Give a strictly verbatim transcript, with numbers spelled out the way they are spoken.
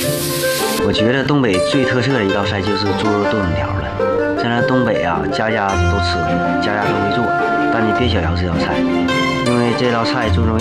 我觉得东北最特色的一道菜就是猪肉炖粉条了。虽然东北啊家家都吃，家家都会做，但你别小瞧这道菜，因为这道菜注重